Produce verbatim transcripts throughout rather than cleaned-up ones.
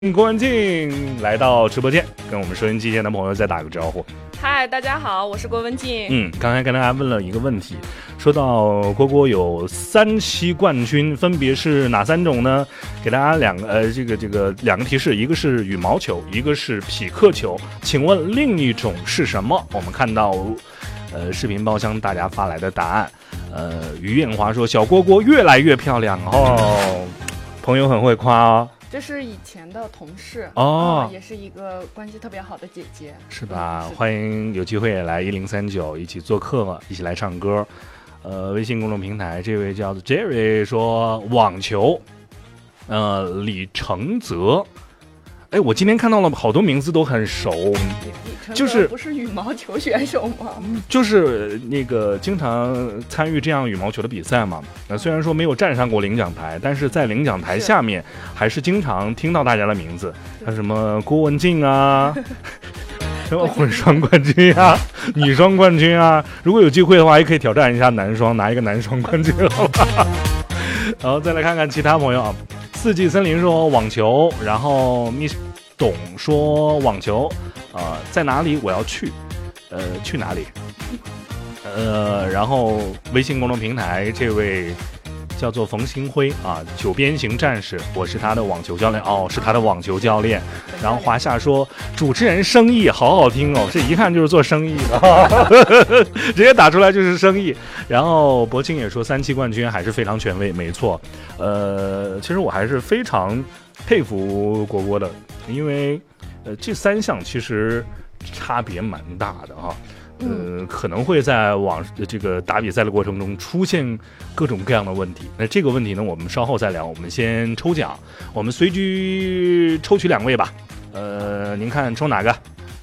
郭文静来到直播间，跟我们收音机前的朋友再打个招呼。 嗨，大家好，我是郭文静。 嗯，刚才跟大家问了一个问题，说到郭郭有三期冠军，分别是哪三种呢？给大家两个呃，这个这个两个提示，一个是羽毛球，一个是匹克球。请问另一种是什么？我们看到呃视频包厢大家发来的答案。呃，于艳华说小郭郭越来越漂亮哦，朋友很会夸哦。 这是以前的同事哦、 呃，也是一个关系特别好的姐姐， 是吧？嗯、欢迎有机会也来一零三九一起做客，一起来唱歌。呃，微信公众平台这位叫做 Jerry 说网球，呃，李承泽。哎，我今天看到了好多名字都很熟，就是不是羽毛球选手吗？ 就是那个经常参与这样羽毛球的比赛嘛。那、呃、虽然说没有站上过领奖台，但是在领奖台下面还是经常听到大家的名字，像什么郭文静啊，什么混双冠军啊，女双冠军啊。如果有机会的话，也可以挑战一下男双，拿一个男双冠军，好吧？然后再来看看其他朋友啊。四季森林说网球，然后 Miss 董说网球，呃，在哪里我要去，呃，去哪里？呃，然后微信公众平台这位叫做冯新辉啊，九边形战士，我是他的网球教练哦，是他的网球教练。然后华夏说主持人生意好好听哦，这一看就是做生意的，直接打出来就是生意。然后博清也说三期冠军还是非常权威，没错。呃，其实我还是非常佩服国国的，因为呃这三项其实差别蛮大的哈。呃，可能会在网这个打比赛的过程中出现各种各样的问题。那这个问题呢，我们稍后再聊。我们先抽奖，我们随机抽取两位吧。呃，您看抽哪个？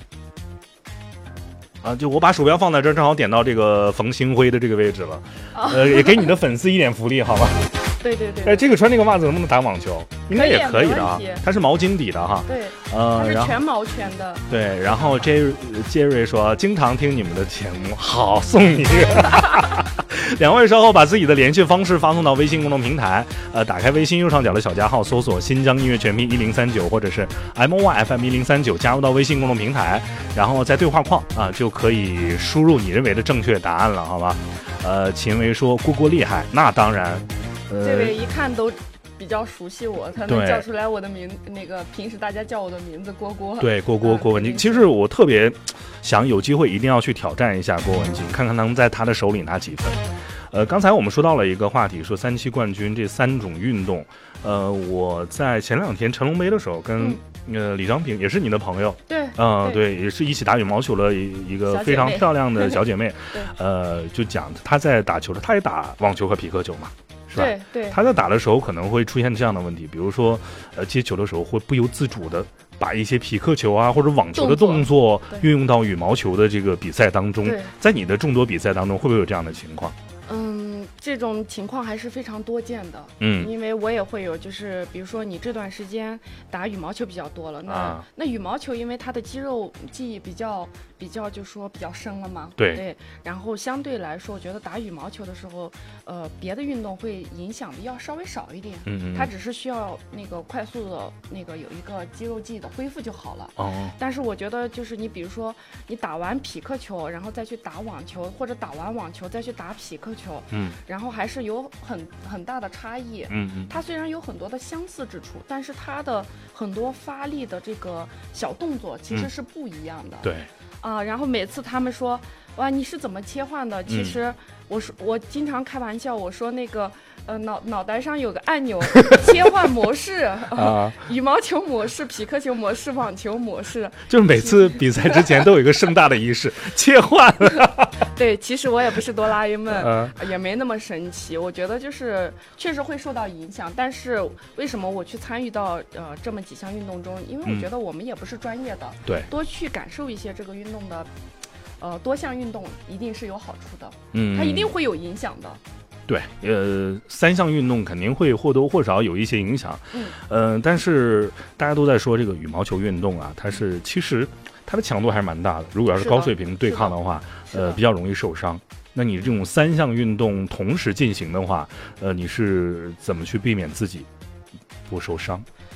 啊，就我把鼠标放在这儿，正好点到这个冯新辉的这个位置了。呃，也给你的粉丝一点福利，好吧？ 对对对。 哎，这个穿这个袜子能不能打网球？应该也可以的啊，它是毛巾底的哈。 对， 呃， 它是全毛圈的。 对，然后 Jerry Jerry 说经常听你们的节目，好送你。两位稍后把自己的联系方式发送到微信公众平台，呃，打开微信右上角的小加号，搜索新疆音乐全拼一零三九，或者是 M O Y F M 一零三九，加入到微信公众平台，然后在对话框啊就可以输入你认为的正确答案了，好吧？呃，秦维说郭郭厉害，那当然。呃、 这位一看都比较熟悉我，他能叫出来我的名，那个平时大家叫我的名字郭郭。 对，郭郭郭文静。其实我特别想有机会一定要去挑战一下郭文静，看看能在他的手里拿几分。呃，刚才我们说到了一个话题，说三期冠军这三种运动。呃，我在前两天成龙杯的时候跟、嗯、呃李章平，也是你的朋友， 对， 嗯、呃，对，也是一起打羽毛球的一个非常漂亮的小姐妹。呃，就讲她在打球的，她也打网球和匹克球嘛。是吧？ 对对， 他在打的时候可能会出现这样的问题，比如说，呃，接球的时候会不由自主的把一些匹克球啊或者网球的动作运用到羽毛球的这个比赛当中。在你的众多比赛当中，会不会有这样的情况？ 嗯，这种情况还是非常多见的。 嗯， 因为我也会有，就是比如说你这段时间打羽毛球比较多了，那、啊、那羽毛球因为它的肌肉记忆比较比较就说比较深了嘛， 对对，然后相对来说，我觉得打羽毛球的时候，呃，别的运动会影响的要稍微少一点。 嗯嗯， 它只是需要那个快速的那个有一个肌肉记忆的恢复就好了。 哦， 但是我觉得就是你比如说你打完匹克球，然后再去打网球，或者打完网球再去打匹克球， 嗯， 然后还是有很很大的差异。 嗯嗯， 它虽然有很多的相似之处，但是它的很多发力的这个小动作其实是不一样的。 嗯、对。 啊，然后每次他们说，哇，你是怎么切换的？其实我说，我经常开玩笑，我说那个，呃，脑脑袋上有个按钮，切换模式啊，羽毛球模式、匹克球模式、网球模式， 就是每次比赛之前都有一个盛大的仪式切换。 对，其实我也不是哆啦 A 梦， 啊、 也没那么神奇。我觉得就是确实会受到影响，但是为什么我去参与到呃这么几项运动中？因为我觉得我们也不是专业的， 对、嗯， 多去感受一些这个运动的。呃，多项运动一定是有好处的， 嗯， 它一定会有影响的。 对，呃，三项运动肯定会或多或少有一些影响， 嗯， 呃，但是大家都在说这个羽毛球运动啊，它是其实它的强度还是蛮大的。如果要是高水平对抗的话， 的呃，比较容易受伤。那你这种三项运动同时进行的话，呃，你是怎么去避免自己不受伤？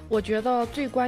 我觉得最关